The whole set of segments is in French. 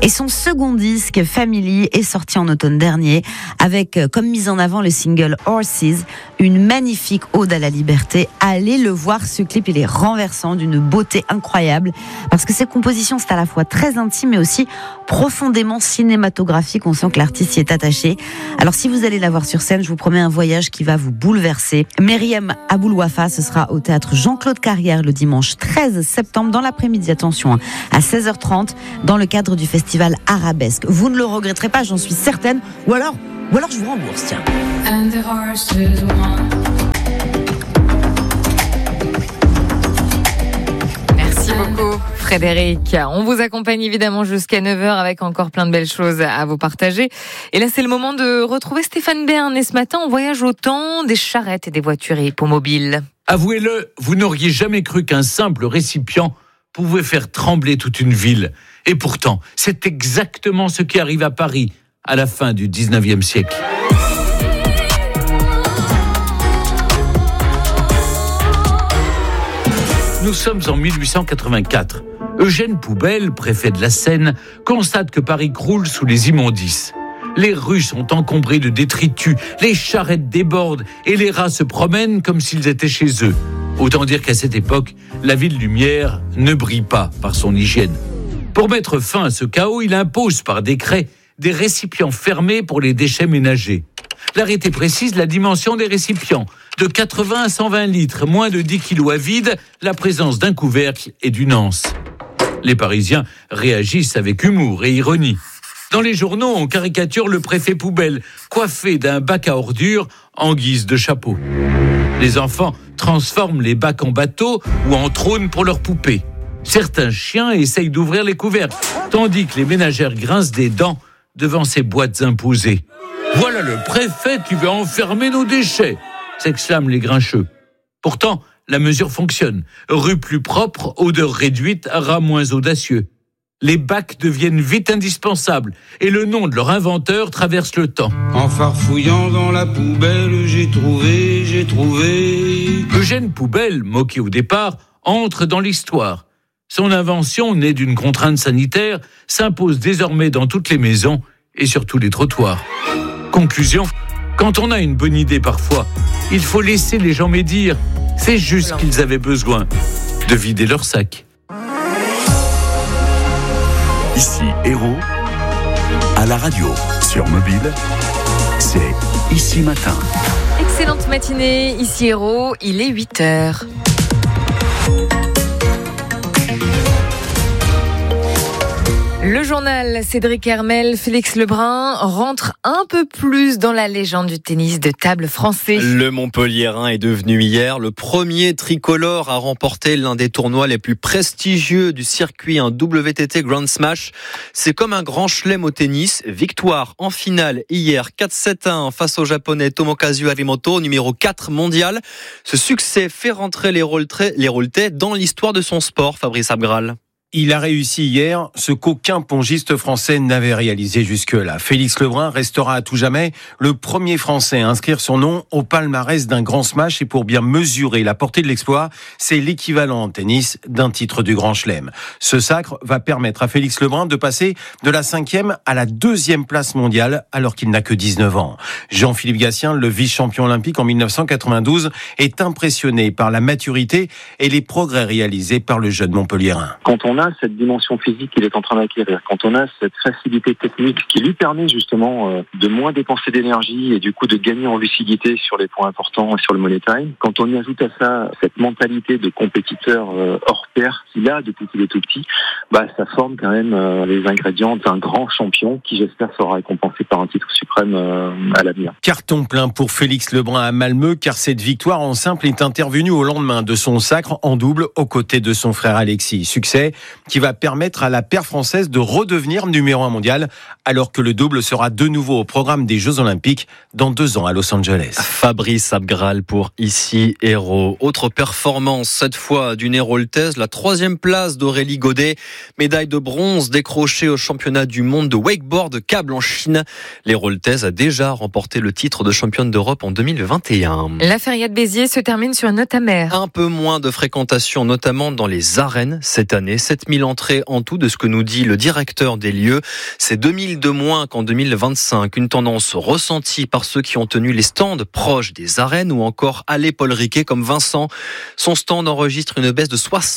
Et son second disque, Family, est sorti en automne dernier avec comme mise en avant le single Horses, une magnifique ode à la liberté. Allez le voir, ce clip, il est renversant, d'une beauté incroyable, parce que ses compositions, c'est à la fois très intime mais aussi profondément cinématographique. On sent que l'artiste y est attaché. Alors si vous allez la voir sur scène, je vous promets un voyage qui va vous bouleverser. Myriam Aboulouafa, ce sera au théâtre Jean-Claude Carrière le dimanche 13 septembre dans l'après-midi, attention, à 16h30 dans le cadre du festival Arabesque. Vous ne le regretterez pas, j'en suis certaine, ou alors je vous rembourse, tiens. Merci beaucoup Frédéric. On vous accompagne évidemment jusqu'à 9h avec encore plein de belles choses à vous partager. Et là, c'est le moment de retrouver Stéphane Bern. Et ce matin, on voyage au temps des charrettes et des voitures hippomobiles. Avouez-le, vous n'auriez jamais cru qu'un simple récipient pouvait faire trembler toute une ville. Et pourtant, c'est exactement ce qui arrive à Paris à la fin du 19e siècle. Nous sommes en 1884. Eugène Poubelle, préfet de la Seine, constate que Paris croule sous les immondices. Les rues sont encombrées de détritus, les charrettes débordent et les rats se promènent comme s'ils étaient chez eux. Autant dire qu'à cette époque, la ville lumière ne brille pas par son hygiène. Pour mettre fin à ce chaos, il impose par décret des récipients fermés pour les déchets ménagers. L'arrêté précise la dimension des récipients, de 80 à 120 litres, moins de 10 kilos à vide, la présence d'un couvercle et d'une anse. Les Parisiens réagissent avec humour et ironie. Dans les journaux, on caricature le préfet Poubelle, coiffé d'un bac à ordures en guise de chapeau. Les enfants transforment les bacs en bateaux ou en trônes pour leurs poupées. Certains chiens essayent d'ouvrir les couvercles, tandis que les ménagères grincent des dents devant ces boîtes imposées. « Voilà le préfet qui veut enfermer nos déchets !» s'exclament les grincheux. Pourtant, la mesure fonctionne. Rue plus propre, odeur réduite, rats moins audacieux. Les bacs deviennent vite indispensables et le nom de leur inventeur traverse le temps. En farfouillant dans la poubelle, j'ai trouvé. Eugène Poubelle, moqué au départ, entre dans l'histoire. Son invention, née d'une contrainte sanitaire, s'impose désormais dans toutes les maisons et sur tous les trottoirs. Conclusion, quand on a une bonne idée parfois, il faut laisser les gens médire. C'est juste qu'ils avaient besoin de vider leur sac. Ici Héros, à la radio, sur mobile, c'est Ici Matin. Excellente matinée, ici Héros, il est 8h. Le journal Cédric Hermel, Félix Lebrun rentre un peu plus dans la légende du tennis de table français. Le Montpelliérain est devenu hier le premier tricolore à remporter l'un des tournois les plus prestigieux du circuit, un WTT Grand Smash. C'est comme un grand chelem au tennis. Victoire en finale hier 4-7-1 face au japonais Tomokazu Harimoto, numéro 4 mondial. Ce succès fait rentrer les Roletais dans l'histoire de son sport, Fabrice Abgral. Il a réussi hier ce qu'aucun pongiste français n'avait réalisé jusque-là. Félix Lebrun restera à tout jamais le premier Français à inscrire son nom au palmarès d'un grand smash. Et pour bien mesurer la portée de l'exploit, c'est l'équivalent en tennis d'un titre du Grand Chelem. Ce sacre va permettre à Félix Lebrun de passer de la 5e à la 2e place mondiale alors qu'il n'a que 19 ans. Jean-Philippe Gatien, le vice-champion olympique en 1992, est impressionné par la maturité et les progrès réalisés par le jeune Montpelliérain. Quand on a cette dimension physique qu'il est en train d'acquérir, quand on a cette facilité technique qui lui permet justement de moins dépenser d'énergie et du coup de gagner en lucidité sur les points importants et sur le money time, quand on y ajoute à ça cette mentalité de compétiteur hors pair qu'il a depuis qu'il est tout petit, ça forme quand même les ingrédients d'un grand champion qui j'espère sera récompensé par un titre suprême à l'avenir. Carton plein pour Félix Lebrun à Malmö, car cette victoire en simple est intervenue au lendemain de son sacre en double aux côtés de son frère Alexis. Succès qui va permettre à la paire française de redevenir numéro 1 mondial, alors que le double sera de nouveau au programme des Jeux Olympiques dans 2 ans à Los Angeles. Fabrice Abgral pour Ici Héros. Autre performance, cette fois d'une héroltaise, la 3e place d'Aurélie Godet. Médaille de bronze décrochée au championnat du monde de wakeboard câble en Chine. L'héroltaise a déjà remporté le titre de championne d'Europe en 2021. La feria de Béziers se termine sur une note amère. Un peu moins de fréquentation, notamment dans les arènes cette année. 37 000 entrées en tout, de ce que nous dit le directeur des lieux. C'est 2000 de moins qu'en 2025. Une tendance ressentie par ceux qui ont tenu les stands proches des arènes ou encore allées Paul Riquet comme Vincent. Son stand enregistre une baisse de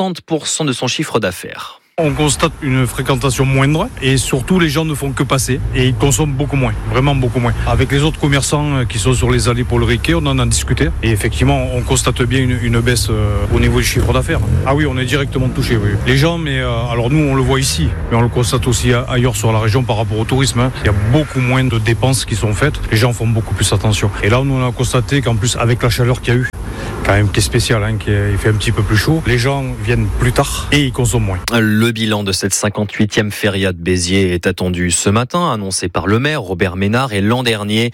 60% de son chiffre d'affaires. On constate une fréquentation moindre et surtout les gens ne font que passer et ils consomment beaucoup moins, vraiment beaucoup moins. Avec les autres commerçants qui sont sur les allées Paul Riquet, on en a discuté et effectivement on constate bien une baisse au niveau du chiffre d'affaires. Ah oui, on est directement touché. Oui. Les gens, mais alors nous on le voit ici, mais on le constate aussi ailleurs sur la région par rapport au tourisme. Il y a beaucoup moins de dépenses qui sont faites, les gens font beaucoup plus attention. Et là nous on a constaté qu'en plus avec la chaleur qu'il y a eu, quand même qui est spécial, il fait un petit peu plus chaud. Les gens viennent plus tard et ils consomment moins. Le bilan de cette 58e feria de Béziers est attendu ce matin, annoncé par le maire Robert Ménard. Et l'an dernier,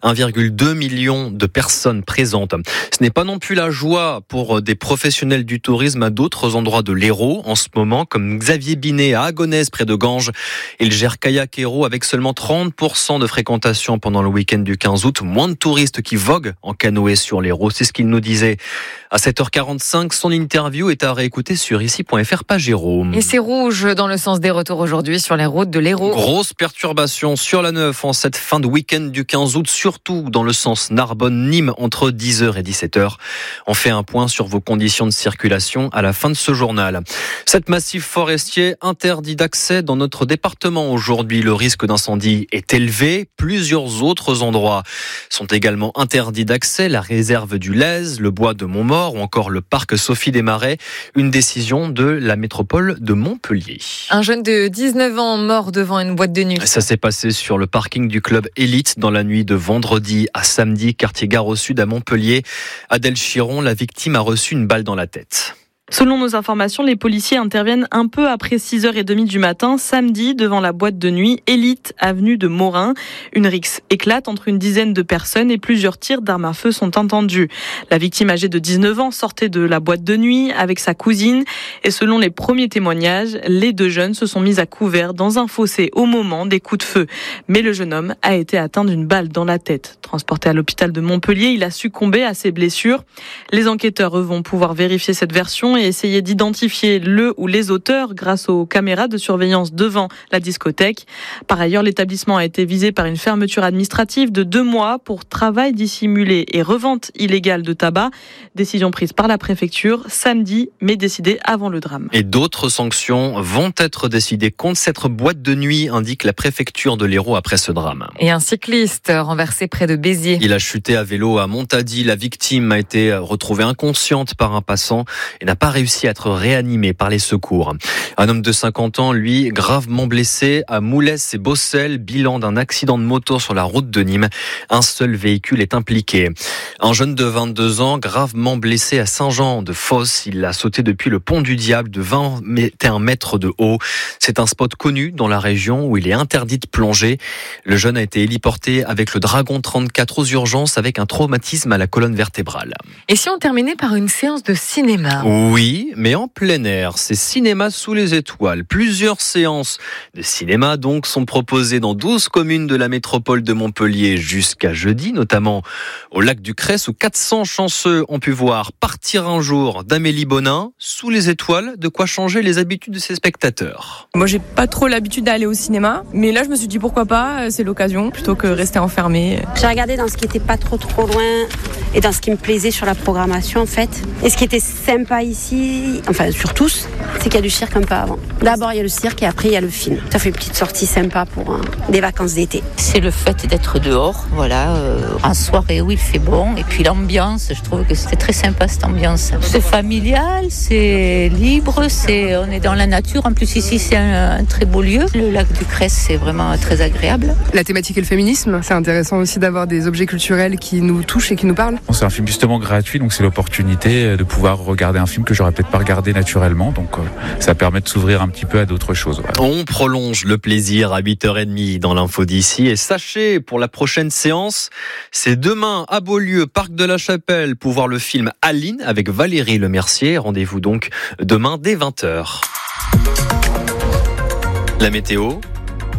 1,2 million de personnes présentes. Ce n'est pas non plus la joie pour des professionnels du tourisme à d'autres endroits de l'Hérault en ce moment, comme Xavier Binet à Agonèse près de Ganges. Il gère Kayak Hérault avec seulement 30% de fréquentation pendant le week-end du 15 août. Moins de touristes qui voguent en canoë sur l'Hérault. C'est ce qu'il nous disait à 7h45. Son interview est à réécouter sur ici.fr page Hérault. Et c'est rouge dans le sens des retours aujourd'hui sur les routes de l'Hérault. Grosse perturbation sur la 9 en cette fin de week-end du 15 août, surtout dans le sens Narbonne-Nîmes entre 10h et 17h. On fait un point sur vos conditions de circulation à la fin de ce journal. Cet massif forestier interdit d'accès dans notre département aujourd'hui. Le risque d'incendie est élevé. Plusieurs autres endroits sont également interdits d'accès. La réserve du Lez, le bois de Montmort ou encore le parc Sophie des Marais. Une décision de la métropole de Montpellier. Un jeune de 19 ans mort devant une boîte de nuit. Ça s'est passé sur le parking du club Élite dans la nuit de vendredi à samedi, quartier Gare au Sud à Montpellier. Adèle Chiron, la victime, a reçu une balle dans la tête. Selon nos informations, les policiers interviennent un peu après 6h30 du matin, samedi, devant la boîte de nuit Élite, avenue de Morin. Une rixe éclate entre une dizaine de personnes et plusieurs tirs d'armes à feu sont entendus. La victime âgée de 19 ans sortait de la boîte de nuit avec sa cousine et selon les premiers témoignages, les deux jeunes se sont mis à couvert dans un fossé au moment des coups de feu. Mais le jeune homme a été atteint d'une balle dans la tête. Transporté à l'hôpital de Montpellier, il a succombé à ses blessures. Les enquêteurs vont pouvoir vérifier cette version et essayer d'identifier le ou les auteurs grâce aux caméras de surveillance devant la discothèque. Par ailleurs, l'établissement a été visé par une fermeture administrative de 2 mois pour travail dissimulé et revente illégale de tabac. Décision prise par la préfecture samedi, mais décidée avant le drame. Et d'autres sanctions vont être décidées contre cette boîte de nuit, indique la préfecture de l'Hérault après ce drame. Et un cycliste renversé près de Béziers. Il a chuté à vélo à Montady. La victime a été retrouvée inconsciente par un passant et n'a pas réussi à être réanimé par les secours. Un homme de 50 ans, lui, gravement blessé à Moulès et Bossel, bilan d'un accident de moto sur la route de Nîmes. Un seul véhicule est impliqué. Un jeune de 22 ans, gravement blessé à Saint-Jean-de-Fosse. Il a sauté depuis le pont du Diable de 21 mètres de haut. C'est un spot connu dans la région où il est interdit de plonger. Le jeune a été héliporté avec le Dragon 34 aux urgences avec un traumatisme à la colonne vertébrale. Et si on terminait par une séance de cinéma ? Oui, mais en plein air. C'est Cinéma sous les étoiles. Plusieurs séances de cinéma donc sont proposées dans 12 communes de la métropole de Montpellier jusqu'à jeudi, notamment au lac du Cresse où 400 chanceux ont pu voir Partir un jour d'Amélie Bonin. Sous les étoiles, de quoi changer les habitudes de ses spectateurs. Moi, j'ai pas trop l'habitude d'aller au cinéma, mais là, je me suis dit pourquoi pas, c'est l'occasion, plutôt que rester enfermé. J'ai regardé dans ce qui était pas trop loin et dans ce qui me plaisait sur la programmation en fait. Et ce qui était sympa ici, enfin sur tous, c'est qu'il y a du cirque un peu avant. D'abord il y a le cirque et après il y a le film. Ça fait une petite sortie sympa pour des vacances d'été. C'est le fait d'être dehors, voilà, en soirée où il fait bon. Et puis l'ambiance, je trouve que c'était très sympa cette ambiance. C'est familial, c'est libre, on est dans la nature. En plus ici c'est un très beau lieu. Le lac du Cresse c'est vraiment très agréable. La thématique est le féminisme. C'est intéressant aussi d'avoir des objets culturels qui nous touchent et qui nous parlent. C'est un film justement gratuit, donc c'est l'opportunité de pouvoir regarder un film que j'aurais peut-être pas regardé naturellement. Donc ça permet de s'ouvrir un petit peu à d'autres choses. Voilà. On prolonge le plaisir à 8h30 dans l'info d'ici. Et sachez, pour la prochaine séance, c'est demain à Beaulieu, Parc de la Chapelle, pour voir le film Aline avec Valérie Lemercier. Rendez-vous donc demain dès 20h. La météo, ça se passe comment ?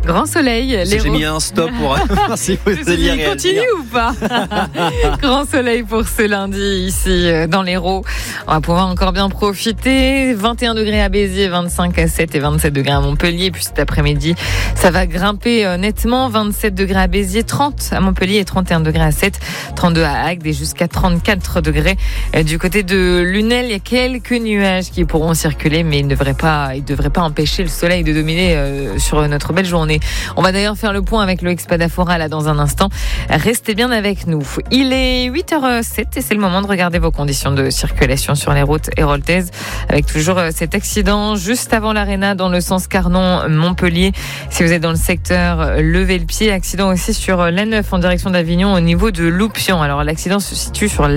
Grand soleil. J'ai mis un stop pour voir si vous alliez réagir. Continue ou pas? Grand soleil pour ce lundi ici dans l'Hérault. On va pouvoir encore bien profiter. 21 degrés à Béziers, 25 à 7 et 27 degrés à Montpellier. Puis cet après-midi, ça va grimper nettement. 27 degrés à Béziers, 30 à Montpellier et 31 degrés à 7, 32 à Agde et jusqu'à 34 degrés du côté de Lunel. Il y a quelques nuages qui pourront circuler, mais ils ne devraient pas empêcher le soleil de dominer sur notre belle journée. On va d'ailleurs faire le point avec Loïc Spadafora là dans un instant. Restez bien avec nous. Il est 8h07 et c'est le moment de regarder vos conditions de circulation sur les routes héroltaises avec toujours cet accident juste avant l'Arena dans le sens Carnon-Montpellier. Si vous êtes dans le secteur, levez le pied. Accident aussi sur l'A9 en direction d'Avignon au niveau de Loupian. Alors l'accident se situe sur